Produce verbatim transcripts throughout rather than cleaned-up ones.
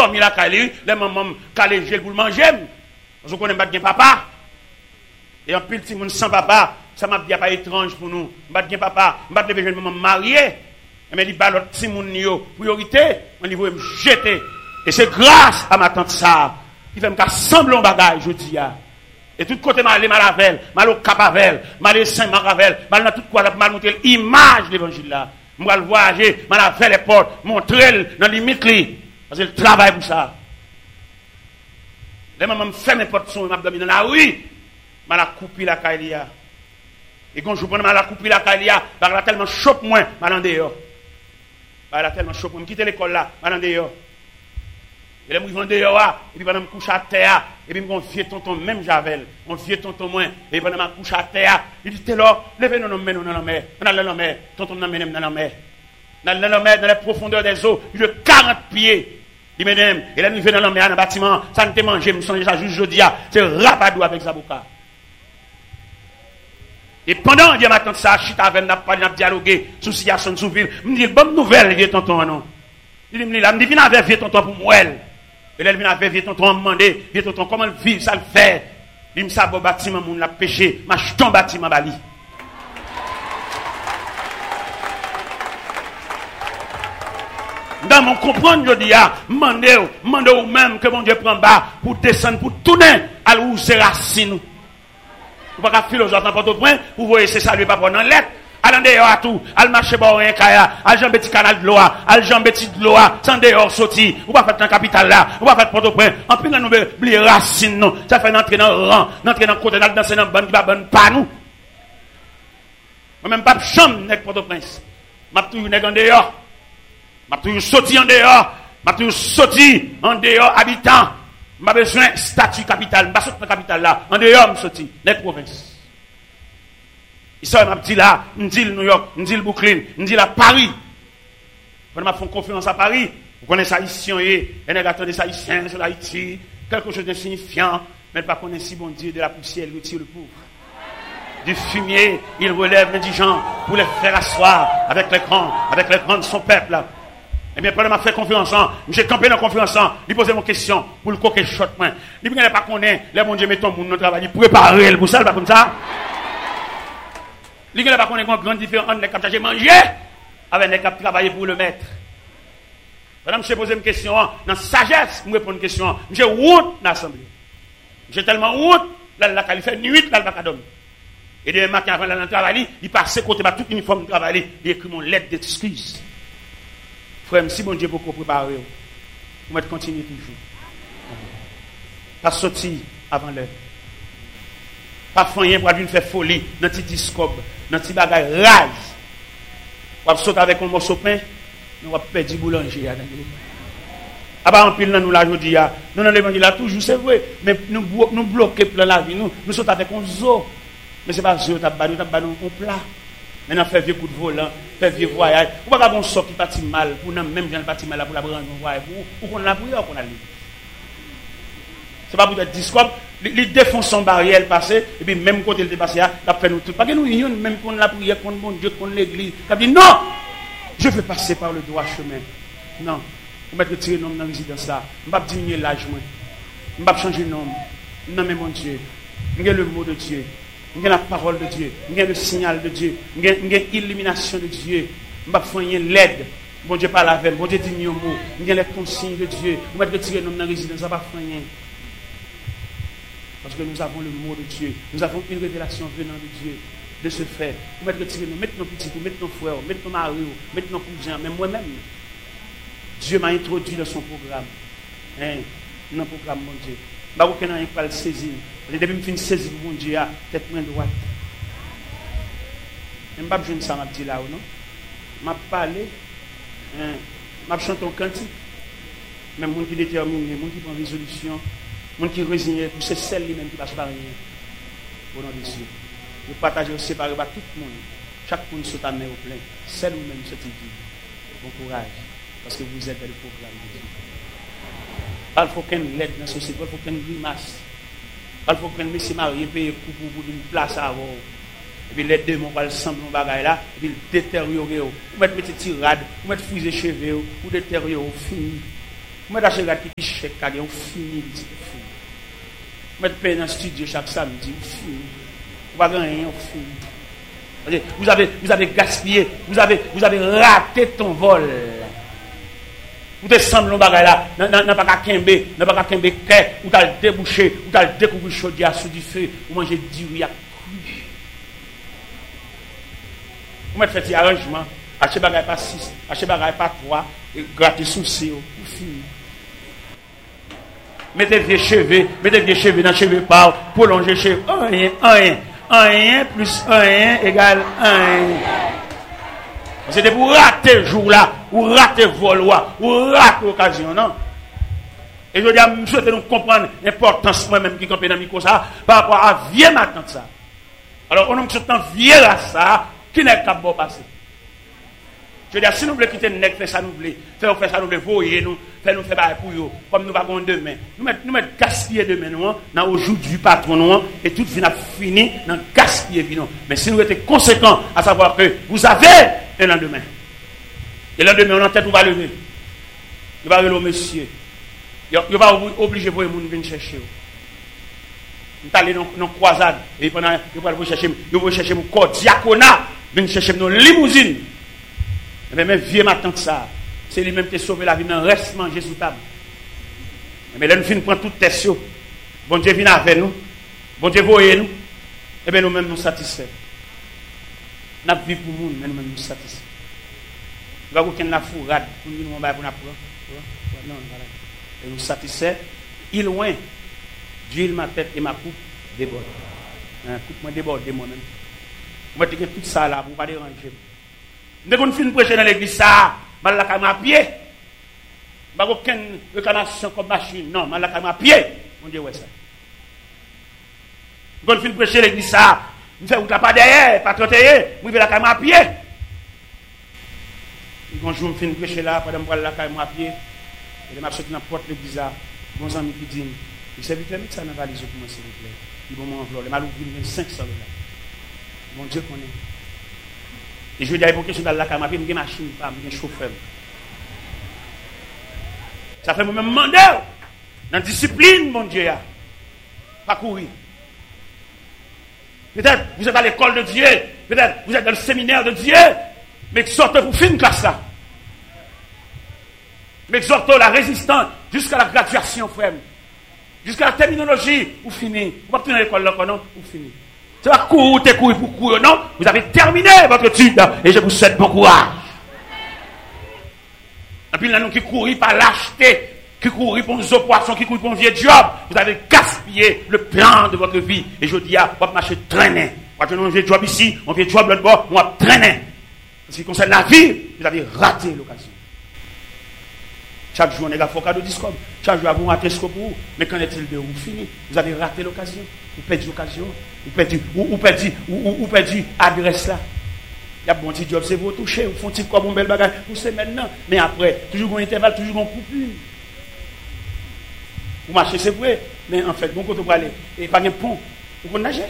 dormi la caille, les mamans calégé pour le manger. Vous connaissez pas de papa. Et en plus, si moun sans papa, ça m'a bien pas étrange pour nous. Pas de papa, pas de jeune maman mariée. Mais il balot si moun yo priorité, on niveau me jeter. Et c'est grâce à ma tante ça qui fait me semblant bagage je dis a. Et tout côté mal mal avec, mal au Capavel, mal Saint Maravel, mal dans tout quoi mal montrer l'image de l'évangile là. Moi le voyager, mal avec les portes, montrer dans limite li parce que le travail pour ça. Les mamans me fait mes portes sont m'a dormi dans la rue, mal a coupé la caïlia. Et quand je prends mal a coupé la caïlia, par là tellement chope moins, mal en dehors. Par là tellement chope, me quitter l'école là, mal en dehors. Et là, je vais dehors, et puis pendant que je couche à terre, et puis mon vieux tonton, même Javel, mon vieux tonton moins, et pendant que je couche à terre, il dit, t'es là, levez-nous dans la mer, dans la mer, tonton dans la mer, dans la mer, dans la profondeur des eaux, il de quarante pieds. Il m'aime, et là, nous venons dans la mer, dans le bâtiment, ça ne te mange, je me sens déjà juste jeudi, c'est rapadou avec Zaboka. Et pendant que je m'attends ça, je suis avec nous, nous dialoguer sur la situation de Souville, je me dis, bonne nouvelle, vieux tonton, non. Il me dit, là, je me dis, viens avec vieux tonton pour moi. Et là, il vient avec vieux tonton, me demander, vieux tonton, comment le vivre, ça le fait. Il me dit, ça, bon bâtiment, mon l'a péché, ma jeton bâtiment, bali. Dans mon comprendre, je dis, ah, demandez, demandez ou même que mon Dieu prend bas pour descendre, pour tourner, à où c'est racine. Vous ne pouvez pas philosophe dans votre point, vous voyez, c'est ça, lui, pas pour dans lettre. Allez dehors à tout, allez marcher par un kaya, allez jambe petit canal de l'eau, allez jambe petit de l'eau, sans dehors sorti, ou pas faire dans capitale là, ou pas faire Port-au-Prince, en plus nous oublier racine non, ça fait entrer dans le rang, entrer dans le côté, danser dans bonne qui va bonne pas nous. Moi même pas chambre nèg Port-au-Prince. M'a toujours nèg en dehors. M'a toujours sorti en dehors, m'a toujours sorti en dehors habitant. M'a besoin statut capitale, m'a sorti dans capitale là, en dehors me sorti nèg province. Ça m'a dit là, me dit New York, me dit Brooklyn, me dit là Paris. Quand m'a fait confiance à Paris, vous connaissez ça ici, et les attendent ça ici, sur Haïti, quelque chose d'insignifiant, mais pas connaître si bon Dieu de la poussière, il retire le pauvre. Du fumier, il relève l'indigent pour les faire asseoir avec les grands, avec les grands de son peuple là. Eh bien, pendant m'a fait confiance en, j'ai campé dans confiance en, il posait mon question pour le coquet shot moi. Il ne pas connaître, les bon Dieu met ton monde dans travail, préparer le pour ça, pas comme ça. Il n'y a pas une grande différence entre les cap chargés manger avec les cap travailler pour le maître. Madame, je pose une question, dans sagesse, je réponds une question. J'ai honte dans l'assemblée. J'ai tellement honte, là, la fait nuit, là, le bac à dormir. Et demain matin, avant d'aller travailler, il passe côté de tout uniforme de travail, il écrit mon lettre d'excuse. Frère, si bon Dieu beaucoup préparer, vous mettez continuer toujours. Pas sortir avant l'heure. Pas faire pour venir faire folie dans petit discobe, dans petit bagage rage. On sauter avec un morceau de pain, on va perdre du boulanger. Ah bah en pile nous la jodi a, nous dans l'évangile là toujours c'est vrai, mais nous nous bloquer plein la vie, nous nous sautons avec un zoo. Mais c'est pas zoo, t'as pas nous t'as pas nous un plat. Maintenant faire vieux coup de volant, faire vieux voyage. Ou pas bon sort qui parti mal pour même gens parti mal pour la prendre un voyage pour qu'on la prière qu'on a lu. C'est pas pour être discours. Il défonce son barrière passé, et puis même quand il est passé, il a fait nous tout. Parce que nous, unions, même qu'on la prière, contre mon Dieu, contre l'église. Il a dit non, je vais passer par le droit chemin. Non, on va retirer nom dans la résidence là. On va diminuer l'âge. On va changer de nom. Non, mais mon Dieu, il y a le mot de Dieu, il y a la parole de Dieu, il y a le signal de Dieu, il y a l'illumination de Dieu. On va faire l'aide. Bon Dieu parle avec, bon Dieu dit nos mots, il y a les consignes de Dieu. On va retirer nom dans la résidence, ça va faire rien. Parce que nous avons le mot de Dieu. Nous avons une révélation venant de Dieu. De ce fait, nous mettons retirer nous, mettons nos petits, mettons nos frères, mettons nos maris, mettons nos cousins, même moi-même. Dieu m'a introduit dans son programme. Hein? Dans le programme, mon Dieu. Je ne sais pas si je saisir. Depuis que je finis de saisir, mon Dieu, tête moins droite. Je ne sais pas si ça m'a dit là ou non. Je m'a parlé. Je m'a chanté un cantique. Même les gens qui déterminent, les gens qui prennent résolution. Les gens qui résignent, c'est celle lui-même qui passe par rien. Au nom de Dieu. Vous partagez, séparez par tout le monde. Chaque monde saute à main au plein. Celle vous-même se dit. Bon courage. Parce que vous êtes dans le programme de Dieu. Il faut qu'un l'aide dans la société. Il faut qu'un grimace. Il faut qu'un monsieur marié paye pour pour une place à avoir. Et puis les deux, on va le sembler dans le bagage là. Et puis le détériorer. Vous mettez des tirades. Vous mettez fusée cheveux. Vous détériorer. Fini. Moi, je suis qui chèque, on finit. Vous mettez payer dans le studio chaque samedi, on finit. Vous n'avez rien, on finit. Vous avez, vous avez gaspillé, vous avez, vous avez raté ton vol. Vous te semblez dans bagage là, n'a pas qu'à kembe, n'a pas qu'à kembe kè, ou t'as débouché, ou t'as découvert chaudière sous du feu, ou manger du riz à cru. Vous mettez fait un arrangement, acheter bagage pas six, acheter bagage pas trois, et gratter souci, vous finissez. Mettez vieux cheveux, mettez vieux cheveux dans cheveux par, prolonger cheveux, rien, rien, rien plus rien égale rien. C'était pour rater le jour là, ou rater le vol, ou rater l'occasion, non? Et je dis à M. souhaite nous comprendre l'importance moi-même qui campait dans le micro ça, par rapport à vieux matin ça. Alors, on a un vieux là ça, qui n'est pas bon passé. Je dis, si nous voulons quitter le nec, faire ça nous voulons, faire ça nous voulons, voyer nous, faire nous faire bail pour eux, comme nous avons demain. Nous mettons nous mettre gaspiller demain, nous, dans aujourd'hui patron, nous, et tout vient fini dans gaspiller, nous. Mais si nous étions conséquents, à savoir que vous avez un lendemain. Et le lendemain, on a en tête, on va lever. Il va lever au monsieur. Il va obliger pour les gens de venir chercher. Nous allons aller dans une croisade, et pendant, il va chercher, il va chercher mon corps diaconat, venir chercher nos limousines. Mais même vieux matin que ça, c'est lui-même qui a sauvé la vie, dans reste manger sous table. Mais là, nous finissons prendre toute tête. Bon Dieu vient avec nous. Bon Dieu voyez nous. Et bien nous-mêmes nous satisfaits. Nous avons vu pour nous, mais nous-mêmes nous satisfaits. Nous avons aucune la fourrade pour nous, nous avons non, voilà. Et nous satisfaits. Il loin, d'huile ma tête et ma coupe déborde. Hein, coupe moi déborde moi-même. Vous mettez tout ça là pour ne pas déranger. Dès qu'on finit de prêcher dans l'église, ça, je vais à pied. Je n'ai aucune réclamation comme machine. Non, je vais à pied. On dit, ouais, ça. Dès qu'on finit de prêcher dans l'église, ça, je fais pas derrière, pas trotter, je vais à pied. Quand je finis de prêcher là, pendant que je vais à pied, et je vais sortir dans la porte de l'église, mon ami qui dit, il s'est vite mis ça dans la valise pour moi, s'il vous plaît. Il va m'envoyer, les malou cinq cents dollars. Mon Dieu connaît. Et je veux dire, pour question dans la caméra, je n'ai pas de machine, je n'ai pas de chauffeur. Ça fait moi-même demander, dans la discipline, mon Dieu, pas courir. Peut-être vous êtes à l'école de Dieu, peut-être vous êtes dans le séminaire de Dieu, mais sortez pour finir classe là. Mais sortez la résistance jusqu'à la graduation, frère. Jusqu'à la terminologie, vous finissez. Vous ne pouvez pas tenir l'école là, non? Vous finissez. C'est pas courir, t'es courir pour courir, non? Vous avez terminé votre étude et je vous souhaite bon courage. Et puis là, nous qui courons par lâcheté, qui courons pour nos poissons, qui courons pour un vieux job, vous avez gaspillé le plan de votre vie. Et je dis, ah, vous marchez traîner. Quand on a un vieux job ici, un vieux job là-bas, on va traîner. En ce qui concerne la vie, vous avez raté l'occasion. Chaque jour, on est là, faut cadeau discours. Chaque jour, vous ratez ce que vous. Mais qu'en est-il de vous fini? Vous avez raté l'occasion. Vous perdez l'occasion. Vous perdez, vous perdez, vous perdez l'adresse là. Il y a bon petit job, c'est vous toucher. Vous faites comme un bel bagage. Vous savez maintenant. Mais après, toujours un intervalle, toujours un coupure. Vous marchez, c'est vrai. Mais en fait, bon côté pour aller. Et pas un pont. Vous pouvez nager.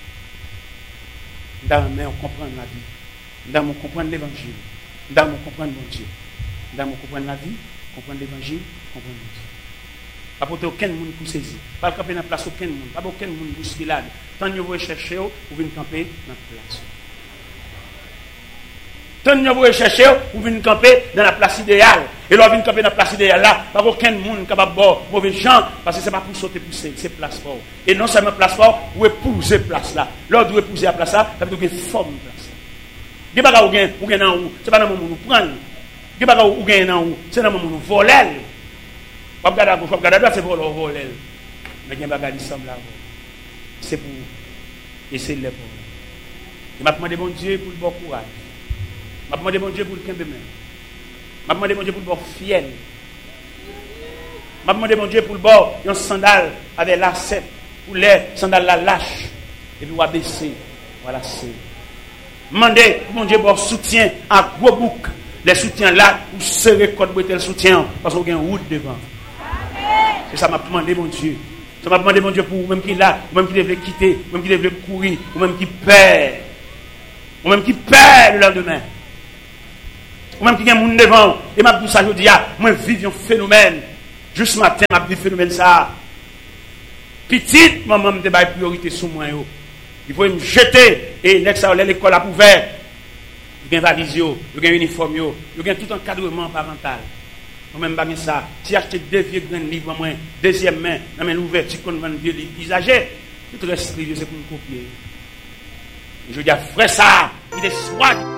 Dans mais on comprend la vie. Dans on comprend l'évangile. Dans on comprend mon Dieu. Dans on comprend la vie. Comprendre l'évangile, comprendre Dieu. Pas pour aucun monde pour saisir. Pas camper dans la place aucun monde. Pas aucun monde pour se là. Tant que vous cherchez, vous venez camper dans la place. Tant que vous cherchez, vous venez camper dans la place idéale. Et là, vous venez camper dans la place idéale là. Pas aucun monde capable de boire mauvais gens. Parce que ce n'est pas pour sauter pour c'est place fort. Et non seulement place fort, vous épouser place là. Là, vous épouser la place là, ça veut dire que vous forme place là. Vous n'avez pas de dans où. Ce n'est pas dans le monde où vous prenez. Qui va ou gagner dans où c'est dans mon voler pas regarder à gauche pas regarder à droite c'est voler voler mais il y a bagage qui semble là c'est pour essayer les pour il m'a demandé bon Dieu pour le bon courage m'a demandé bon Dieu pour le camp de main m'a demandé bon Dieu pour le bon fiel m'a demandé bon Dieu pour le bon un sandal avec lacet pour les sandales la lâche et puis va baisser voilà c'est demander bon Dieu pour soutien à gros bouc. Les soutiens là, vous serez code le soutien parce qu'on a une route devant. C'est ça m'a demandé mon Dieu. Ça m'a demandé mon Dieu pour vous-même qui est là, vous-même qui devez quitter, vous-même qui devez courir, vous-même qui perd. Vous-même qui perd le lendemain. Vous-même qui a un monde devant. Et ma pour ça, je dis, moi, vive un phénomène Juste matin, m'a dit phénomène ça. Petite, maman me débat priorité sous moi. Il faut me jeter et next à l'école a ouvert. Il y a valise, il y a uniforme, il y a tout encadrement parental. Moi-même, pas ça. Si acheter deux vieux grands livres, moi, deuxième main, dans une ouverture qu'on vend vieux livres usagés, tout reste c'est pour me copier. Je dis à frère ça, il est soit.